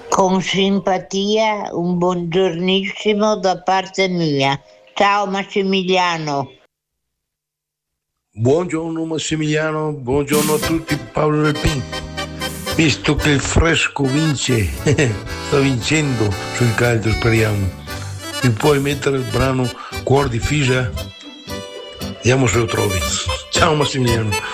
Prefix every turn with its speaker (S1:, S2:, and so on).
S1: Con simpatia un buongiornissimo da parte mia. Ciao Massimiliano.
S2: Buongiorno Massimiliano, buongiorno a tutti, Paolo Repin. Visto che il fresco vince, sta vincendo sul calcio, speriamo. Mi puoi mettere il brano Cuor di Fisa? Vediamo se lo trovi. Ciao Massimiliano.